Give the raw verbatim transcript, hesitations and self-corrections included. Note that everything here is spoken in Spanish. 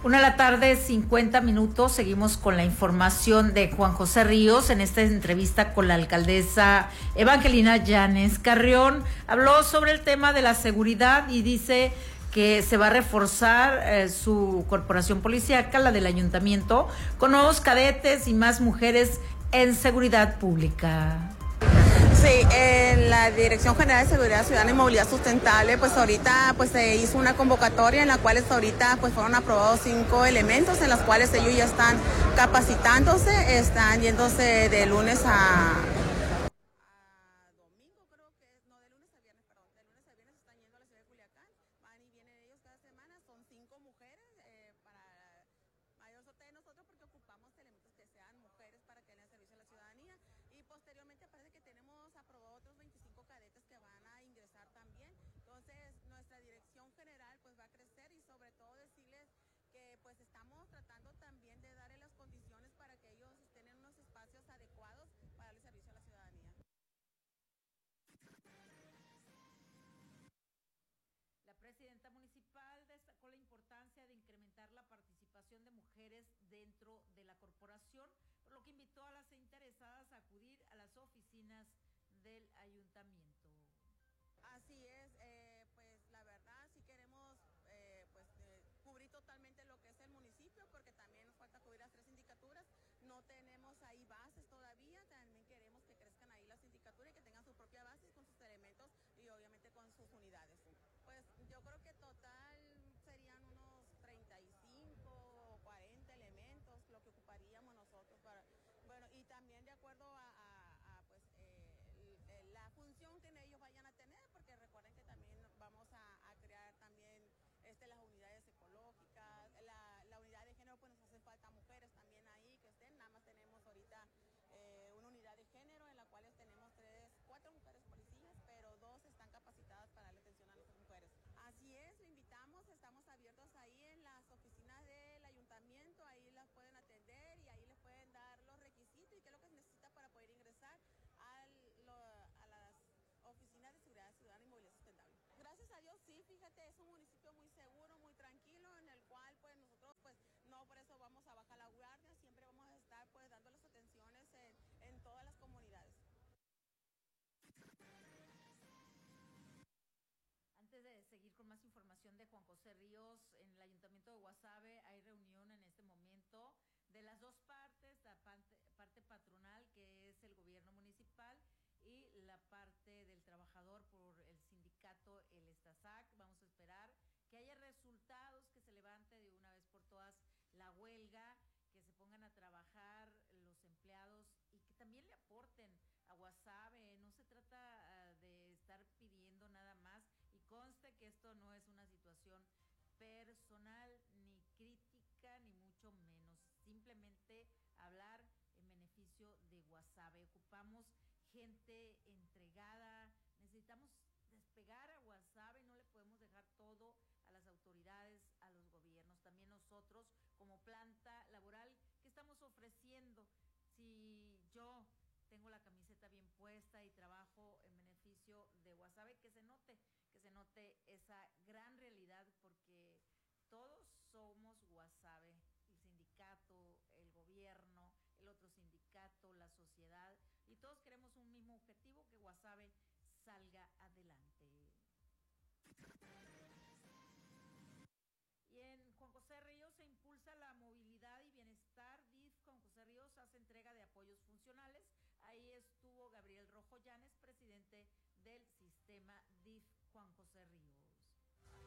Una de la tarde, cincuenta minutos. Seguimos con la información de Juan José Ríos en esta entrevista con la alcaldesa Evangelina Llanes Carrión. Habló sobre el tema de la seguridad y dice que se va a reforzar eh, su corporación policíaca, la del ayuntamiento, con nuevos cadetes y más mujeres en seguridad pública. Sí, en la Dirección General de Seguridad Ciudadana y Movilidad Sustentable, pues ahorita pues se hizo una convocatoria en la cual ahorita pues fueron aprobados cinco elementos en los cuales ellos ya están capacitándose, están yéndose de lunes a, a domingo, creo que es, no, de lunes a viernes, perdón, de lunes a viernes están yendo a la ciudad de Culiacán, van y vienen ellos cada semana, son cinco mujeres eh, para mayor sorteo de nosotros porque ocupamos elementos que sean mujeres para que den servicio a la ciudadanía. Y posteriormente parece que tenemos aprobado otros veinticinco cadetes que van a ingresar también. Entonces nuestra dirección general pues va a crecer y sobre todo decirles que pues estamos tratando también de darle las condiciones para que ellos estén en unos espacios adecuados para darle servicio a la ciudadanía. La presidenta municipal destacó la importancia de incrementar la participación de mujeres dentro de la corporación, por lo que invitó a las interesadas a acudir a las oficinas del ayuntamiento. Así es, eh, pues la verdad sí queremos eh, pues eh, cubrir totalmente lo que es el municipio, porque también nos falta cubrir las tres sindicaturas, no tenemos ahí bases todavía, también queremos que crezcan ahí las sindicaturas y que tengan su propia base con sus elementos y obviamente con sus unidades. Pues yo creo que total serían unos treinta y cinco o cuarenta elementos lo que ocuparíamos nosotros para, bueno, y también de acuerdo a, a, a pues eh, la función que ellos vayan a tener, porque recuerden que también vamos a, a crear también este, las unidades ecológicas, la, la unidad de género, pues nos hacen falta mujeres también ahí que estén, nada más tenemos ahorita eh, una unidad de género en la cual tenemos tres, cuatro mujeres policías, pero dos están capacitadas para darle atención a nuestras mujeres. Así es, lo invitamos, estamos abiertos ahí en las oficinas del ayuntamiento, ahí las pueden atender y ahí les pueden dar los requisitos y qué es lo que se necesita para poder ingresar al, lo, a las oficinas de seguridad ciudadana y movilidad sustentable. Gracias a Dios, sí, fíjate, es un municipio muy seguro, muy tranquilo, en el cual pues nosotros pues no por eso vamos a bajar la guardia, siempre vamos a estar pues dando las atenciones en, en todas las comunidades. Antes de seguir con más información de Juan José Ríos, en el Ayuntamiento de Guasave hay reunión en este momento de las dos partes, la parte, parte patronal, que es el gobierno municipal, y la parte del trabajador por el sindicato, el Estasac. Vamos a esperar que haya resultados, que se levante de una vez por todas la huelga, que se pongan a trabajar los empleados y que también le aporten a Guasave. No se trata uh, de estar pidiendo nada más, y conste que esto no es una situación personal ni crítica ni mucho menos, simplemente hablar en beneficio de Guasave. Ocupamos gente entregada, necesitamos despegar a Guasave, no le podemos dejar todo a las autoridades, a los gobiernos. También nosotros como planta laboral, ¿qué estamos ofreciendo? Si yo tengo la camiseta bien puesta y trabajo en beneficio de Guasave, que se note, que se note esa gran realidad, porque todos somos Guasave, el sindicato, el gobierno, el otro sindicato, la sociedad, y todos queremos un mismo objetivo, que Guasave salga adelante. Y en Juan José Ríos se impulsa la movilidad y bienestar. D I F Juan José Ríos hace entrega de apoyos funcionales. Ahí estuvo Gabriel Rojo Llanes, presidente